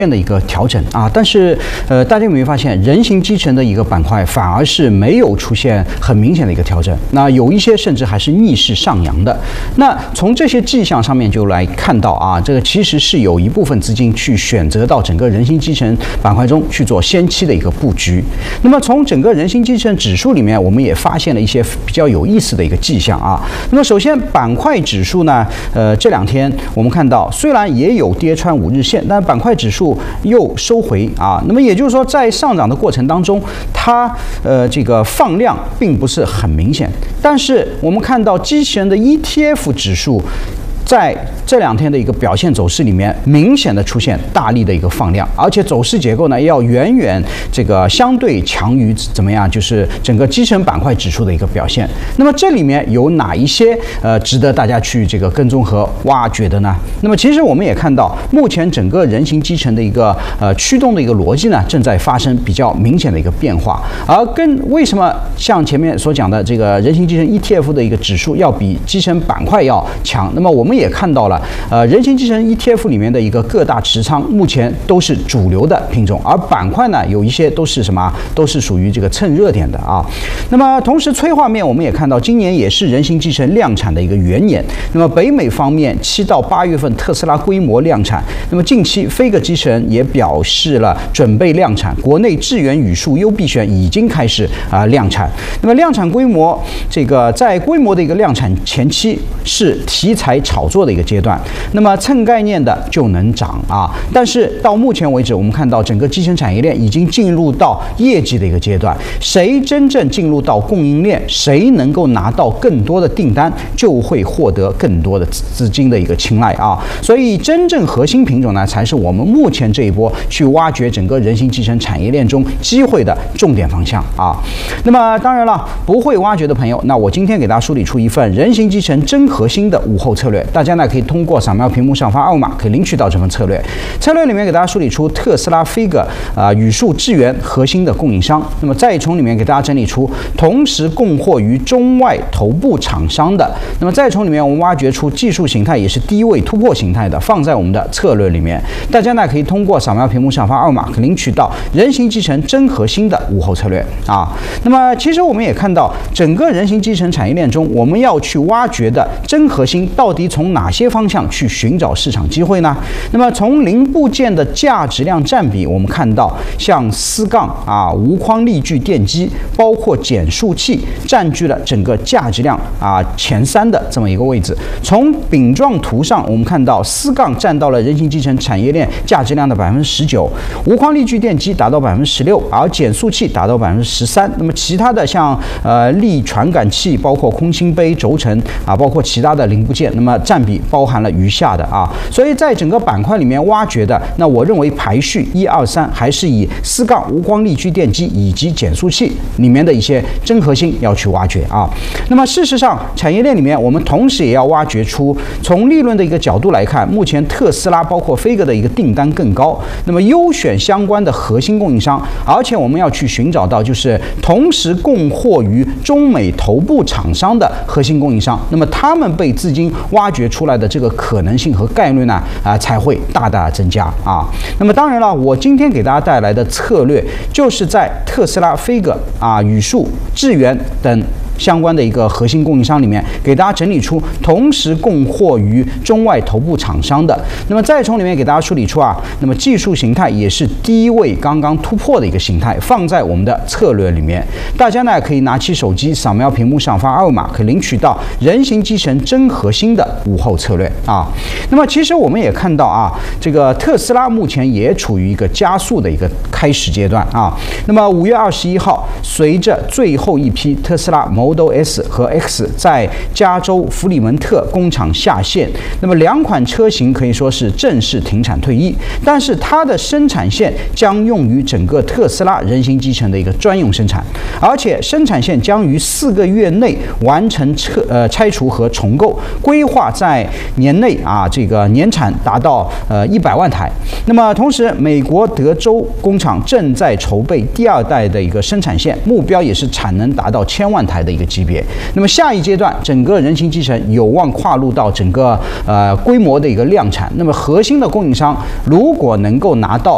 的一个调整啊，但是大家有没有发现，人形机器人的一个板块反而是没有出现很明显的一个调整？那有一些甚至还是逆势上扬的。那从这些迹象上面就来看到啊，这个其实是有一部分资金去选择到整个人形机器人板块中去做先期的一个布局。那么从整个人形机器人指数里面，我们也发现了一些比较有意思的一个迹象啊。那么首先板块指数呢，这2天我们看到虽然也有跌穿5日线，但板块指数又收回啊，那么也就是说，在上涨的过程当中，它这个放量并不是很明显，但是我们看到机器人的 ETF 指数在这2天的一个表现走势里面，明显的出现大力的一个放量，而且走势结构呢要远远这个相对强于怎么样，就是整个机器人板块指数的一个表现。那么这里面有哪一些值得大家去这个跟踪和挖掘的呢？那么其实我们也看到，目前整个人形机器人的一个驱动的一个逻辑呢，正在发生比较明显的一个变化。而为什么像前面所讲的这个人形机器人 ETF 的一个指数要比机器人板块要强？那么我们也看到了，人形机器人 ETF 里面的一个各大持仓目前都是主流的品种，而板块呢有一些都是什么？都是属于这个蹭热点的啊。那么同时催化面，我们也看到今年也是人形机器人量产的一个元年。那么北美方面7到8月份特斯拉规模量产，那么近期飞格机器人也表示了准备量产，国内智源语数优必选已经开始量产。那么量产规模，这个在规模的一个量产前期是题材炒作的一个阶段，那么蹭概念的就能涨啊。但是到目前为止，我们看到整个机器人产业链已经进入到业绩的一个阶段，谁真正进入到供应链，谁能够拿到更多的订单，就会获得更多的资金的一个青睐啊。所以真正核心品种呢，才是我们目前这一波去挖掘整个人形机器人产业链中机会的重点方向啊。那么当然了，不会挖掘的朋友，那我今天给大家梳理出一份人形机器人真核心的午后策略，大家呢可以通过扫描屏幕上方二维码可以领取到这份策略。策略里面给大家梳理出特斯拉、飞格、语数、智源核心的供应商。那么再从里面给大家整理出同时供货于中外头部厂商的。那么再从里面我们挖掘出技术形态也是低位突破形态的，放在我们的策略里面。大家呢可以通过扫描屏幕上方二维码可以领取到人形机器人真核心的午后策略啊。那么其实我们也看到，整个人形机器人产业链中，我们要去挖掘的真核心到底从哪些方向去寻找市场机会呢？那么从零部件的价值量占比，我们看到像丝杠无框力矩电机，包括减速器，占据了整个价值量前3的这么一个位置。从饼状图上，我们看到丝杠占到了人形机器人产业链价值量的19%，无框力矩电机达到16%，而减速器达到13%。那么其他的像力传感器，包括空心杯、轴承包括其他的零部件，那么占比包含了余下的所以在整个板块里面挖掘的，那我认为排序1、2、3还是以丝杠、无光力矩电机以及减速器里面的一些真核心要去挖掘那么事实上，产业链里面我们同时也要挖掘出，从利润的一个角度来看，目前特斯拉包括飞格的一个订单更高，那么优选相关的核心供应商，而且我们要去寻找到就是同时供货于中美头部厂商的核心供应商，那么他们被资金挖掘出来的这个可能性和概率呢才会大大增加那么当然了，我今天给大家带来的策略就是在特斯拉、飞格语数、智源等相关的一个核心供应商里面，给大家整理出同时供货于中外头部厂商的。那么再从里面给大家梳理出那么技术形态也是低位刚刚突破的一个形态，放在我们的策略里面。大家呢可以拿起手机扫描屏幕上方二维码，可以领取到人形机器人真核心的午后策略那么其实我们也看到这个特斯拉目前也处于一个加速的一个开始阶段那么5月21号，随着最后一批特斯拉Model S 和 X 在加州弗里门特工厂下线，那么2款车型可以说是正式停产退役，但是它的生产线将用于整个特斯拉人形机器人的一个专用生产，而且生产线将于4个月内完成拆除和重构，规划在年内这个年产达到100万台。那么同时，美国德州工厂正在筹备第2代的一个生产线，目标也是产能达到1000万台的一个级别。那么下一阶段，整个人形机器人有望跨入到整个规模的一个量产。那么核心的供应商如果能够拿到